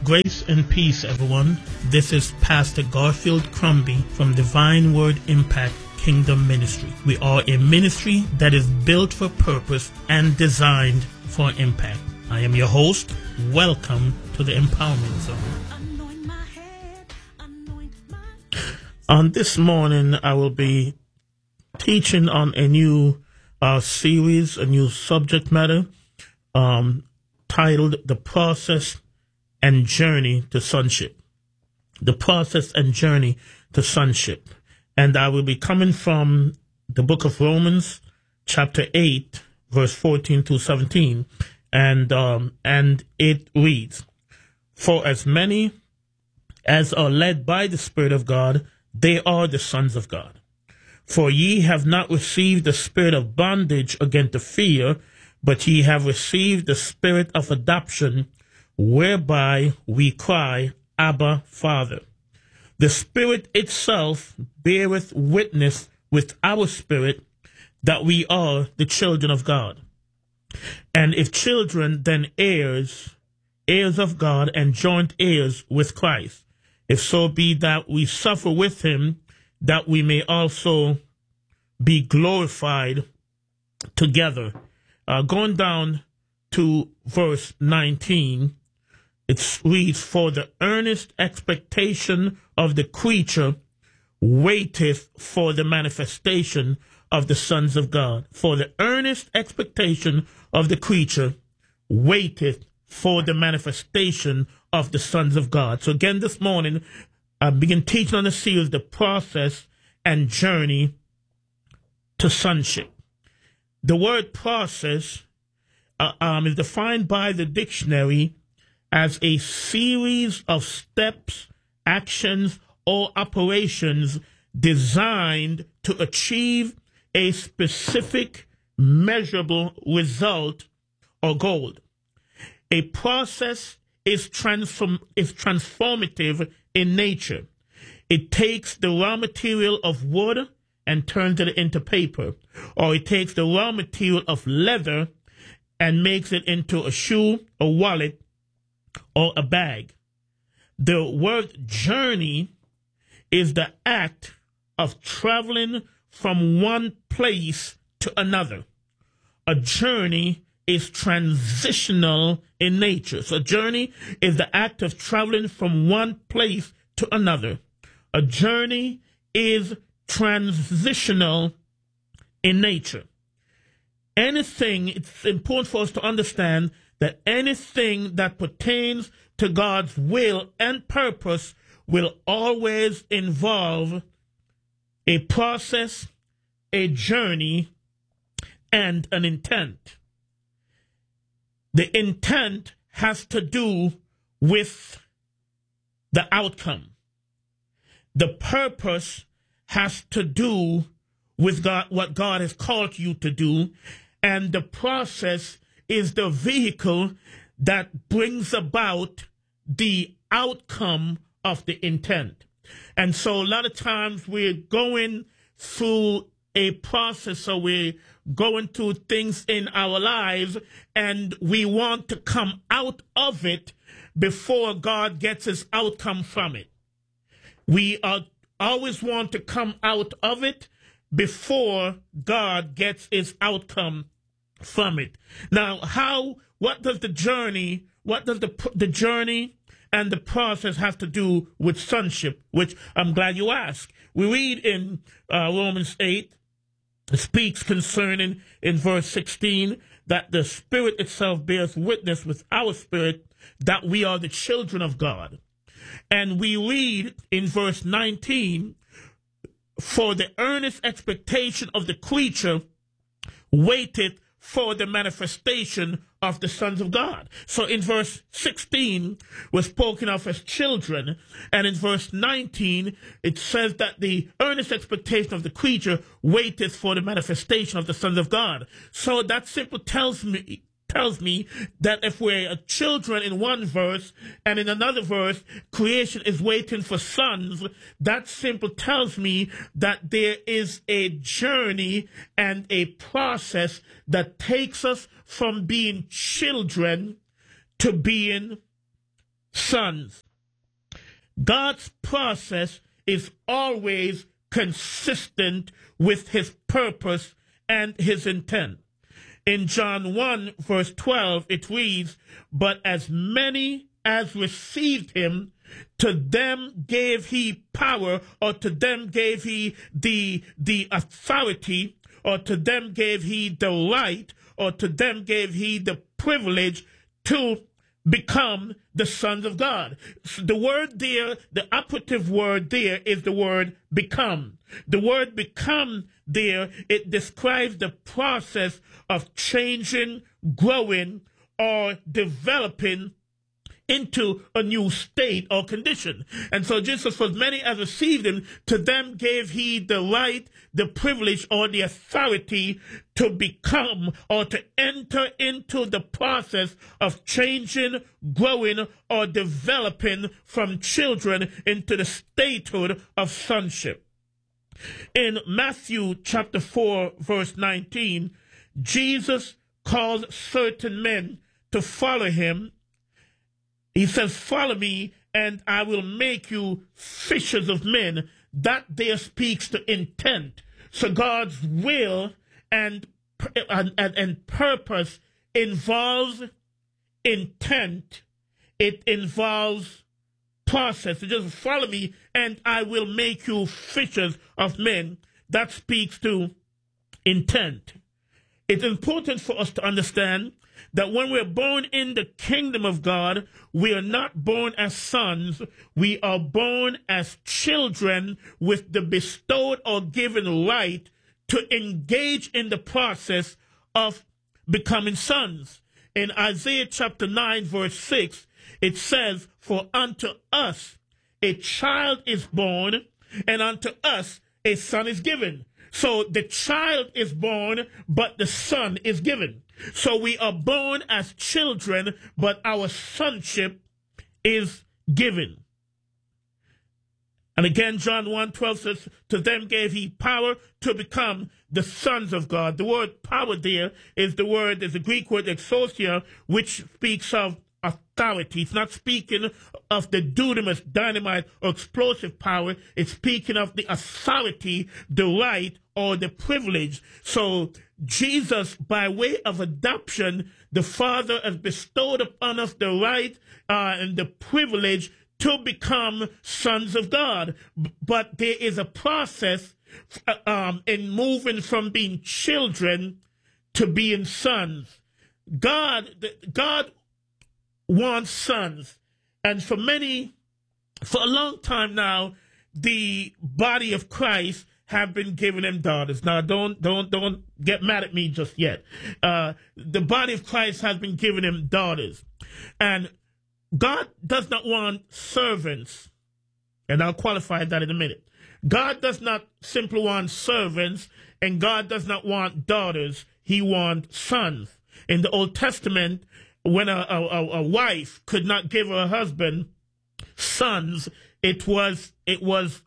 Grace and peace, everyone. This is Pastor Garfield Crumby from Divine Word Impact Kingdom Ministry. We are a ministry that is built for purpose and designed for impact. I am your host. Welcome to the Empowerment Zone. On this morning, I will be teaching on a new series, a new subject matter titled The Process and Journey to Sonship. The Process and Journey to Sonship. And I will be coming from the book of Romans, chapter 8, verse 14 to 17. And it reads, "For as many as are led by the Spirit of God, they are the sons of God. For ye have not received the spirit of bondage again to fear, but ye have received the spirit of adoption, whereby we cry, Abba, Father. The Spirit itself beareth witness with our spirit that we are the children of God. And if children, then heirs, heirs of God, and joint heirs with Christ, if so be that we suffer with him, that we may also be glorified together." Going down to verse 19, it reads, "For the earnest expectation of the creature waiteth for the manifestation of the sons of God." For the earnest expectation of the creature waiteth for the manifestation of the sons of God. So again, this morning, I begin teaching on the series, The Process and Journey to Sonship. The word process is defined by the dictionary as a series of steps, actions, or operations designed to achieve a specific measurable result or goal. A process is transformative in nature. It takes the raw material of wood and turns it into paper, or it takes the raw material of leather and makes it into a shoe, a wallet, or a bag. The word journey is the act of traveling from one place to another. A journey is transitional in nature. So a journey is the act of traveling from one place to another. A journey is transitional in nature. It's important for us to understand that anything that pertains to God's will and purpose will always involve a process, a journey, and an intent. The intent has to do with the outcome. The purpose has to do with God, what God has called you to do, and the process is the vehicle that brings about the outcome of the intent. And so a lot of times we're going through a process, so we're going through things in our lives, and we want to come out of it before God gets his outcome from it. We always want to come out of it before God gets his outcome from it. Now, what does the journey and the process have to do with sonship, which I'm glad you asked. We read in Romans 8, it speaks concerning in verse 16 that the Spirit itself bears witness with our spirit that we are the children of God. And we read in verse 19, "For the earnest expectation of the creature waiteth for the manifestation of the sons of God." So in verse 16, we're spoken of as children. And in verse 19, it says that the earnest expectation of the creature waiteth for the manifestation of the sons of God. So that simply tells me that if we're children in one verse and in another verse, creation is waiting for sons, that simply tells me that there is a journey and a process that takes us from being children to being sons. God's process is always consistent with his purpose and his intent. In John 1, verse 12, it reads, "But as many as received him, to them gave he power," or to them gave he the authority, or to them gave he the right, or to them gave he the privilege to become the sons of God. So the word there, the operative word there is the word become. The word become there, it describes the process of changing, growing, or developing into a new state or condition. And so Jesus, for as many as received him, to them gave he the right, the privilege, or the authority to become or to enter into the process of changing, growing, or developing from children into the statehood of sonship. In Matthew chapter 4, verse 19, Jesus called certain men to follow him. He says, "Follow me, and I will make you fishers of men." That there speaks to intent. So God's will and purpose involves intent. It involves process. So just follow me, and I will make you fishers of men. That speaks to intent. It's important for us to understand that when we're born in the kingdom of God, we are not born as sons. We are born as children with the bestowed or given right to engage in the process of becoming sons. In Isaiah chapter 9, verse 6, it says, "For unto us a child is born, and unto us a son is given." So the child is born, but the son is given. So we are born as children, but our sonship is given. And again, John 1:12 says, "To them gave he power to become the sons of God." The word power there is the Greek word exousia, which speaks of authority. It's not speaking of the dunamis, dynamite, or explosive power. It's speaking of the authority, the right, or the privilege. So Jesus, by way of adoption, the Father has bestowed upon us the right and the privilege to become sons of God. But there is a process in moving from being children to being sons. God wants sons. And for a long time now, the body of Christ have been giving them daughters. Now, don't get mad at me just yet. The body of Christ has been giving them daughters. And God does not want servants. And I'll qualify that in a minute. God does not simply want servants, and God does not want daughters. He wants sons. In the Old Testament, when a wife could not give her husband sons, it was the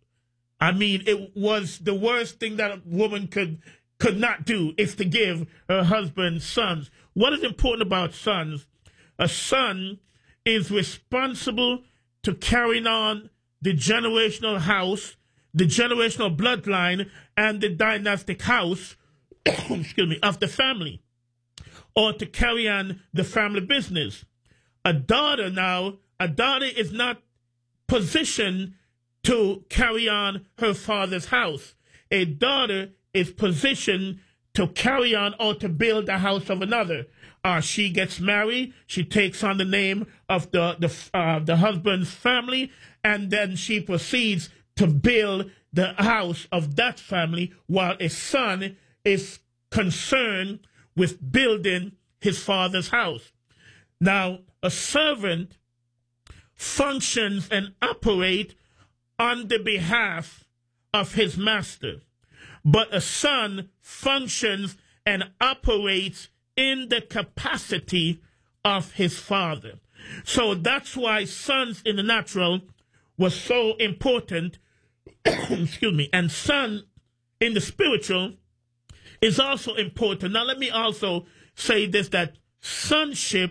worst thing that a woman could not do, is to give her husband sons. What is important about sons? A son is responsible to carrying on the generational house, the generational bloodline, and the dynastic house of the family, or to carry on the family business. A daughter is not positioned to carry on her father's house. A daughter is positioned to carry on or to build the house of another. She gets married, she takes on the name of the husband's family, and then she proceeds to build the house of that family, while a son is concerned with building his father's house. Now, a servant functions and operates on the behalf of his master, but a son functions and operates in the capacity of his father. So that's why sons in the natural was so important, and son in the spiritual is also important. Now let me also say this, that sonship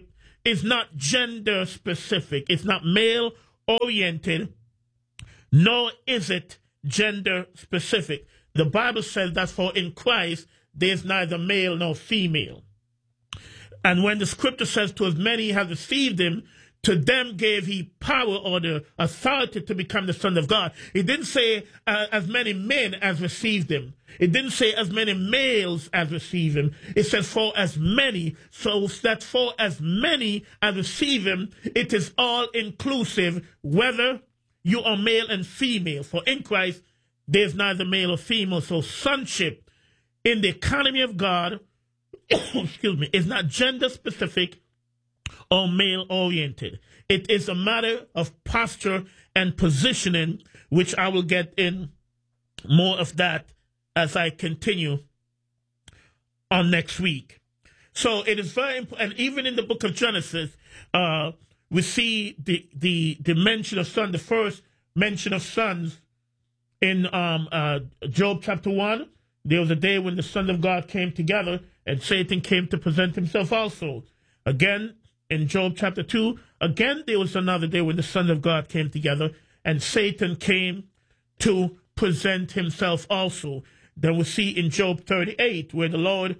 is not gender specific. It's not male oriented, nor is it gender specific. The Bible says that for in Christ there's neither male nor female. And when the scripture says, to as many have received him, to them gave he power or the authority to become the Son of God. It didn't say as many men as received him. It didn't say as many males as received him. It says for as many. So that for as many as receive him, it is all inclusive, whether you are male and female. For in Christ, there's neither male or female. So sonship in the economy of God, excuse me, is not gender specific or male oriented. It is a matter of posture and positioning, which I will get in more of that as I continue on next week. So it is very important. And even in the book of Genesis, we see the mention of son, the first mention of sons in Job chapter 1. There was a day when the sons of God came together and Satan came to present himself also. Again, in Job chapter 2, again, there was another day when the sons of God came together and Satan came to present himself also. Then we see in Job 38 where the Lord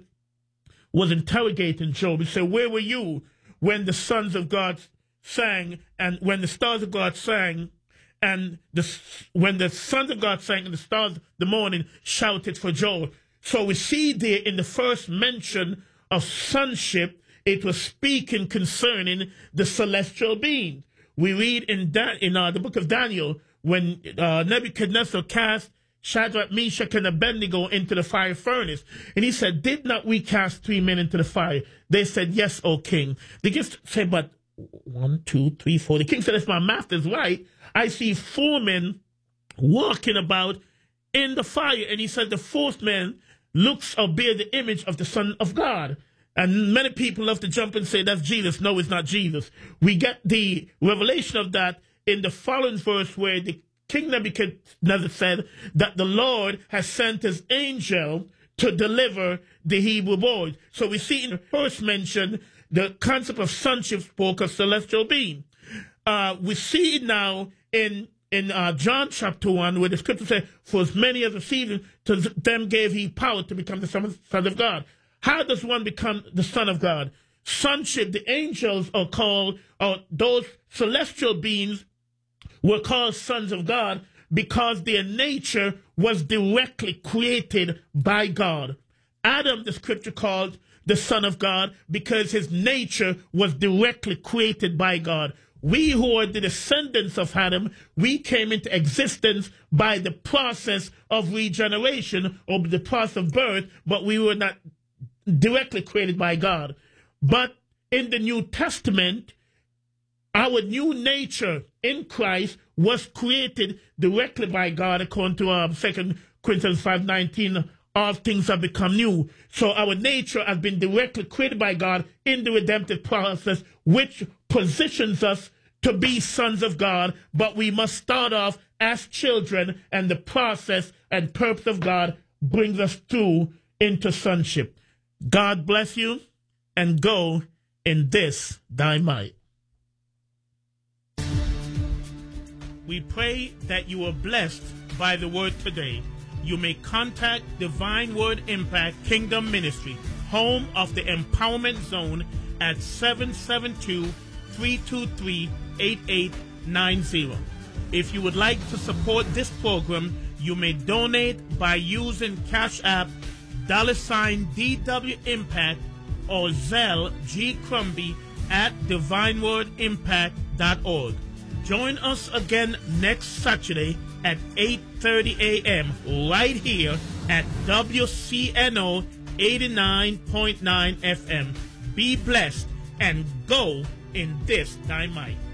was interrogating Job. He said, where were you when the sons of God sang and when the stars of God sang and when the sons of God sang and the stars of the morning shouted for joy? So we see there in the first mention of sonship, it was speaking concerning the celestial beings. We read in the book of Daniel when Nebuchadnezzar cast Shadrach, Meshach, and Abednego into the fire furnace. And he said, did not we cast 3 men into the fire? They said, yes, O king. The gift said, but 1, 2, 3, 4. The king said, if my math is right, I see 4 men walking about in the fire. And he said, the 4th man looks or bear the image of the Son of God. And many people love to jump and say, that's Jesus. No, it's not Jesus. We get the revelation of that in the following verse where the King Nebuchadnezzar said that the Lord has sent his angel to deliver the Hebrew boys. So we see in the first mention, the concept of sonship spoke of celestial being. We see it now in John chapter 1, where the scripture says, for as many as received him, to them gave he power to become the Son of God. How does one become the Son of God? Sonship, the angels are called, or those celestial beings were called sons of God because their nature was directly created by God. Adam, the scripture called the Son of God because his nature was directly created by God. We who are the descendants of Adam, we came into existence by the process of regeneration or the process of birth, but we were not directly created by God. But in the New Testament, our new nature in Christ was created directly by God, according to 2 Corinthians 5:19. All things have become new. So our nature has been directly created by God in the redemptive process, which positions us to be sons of God. But we must start off as children, and the process and purpose of God brings us through into sonship. God bless you, and go in this thy might. We pray that you are blessed by the word today. You may contact Divine Word Impact Kingdom Ministry, home of the Empowerment Zone, at 772-323-8890. If you would like to support this program, you may donate by using Cash App, $DW Impact, or Zelle G. Crumby at divinewordimpact.org. Join us again next Saturday at 8:30 a.m. right here at WCNO 89.9 FM. Be blessed and go in this thy might.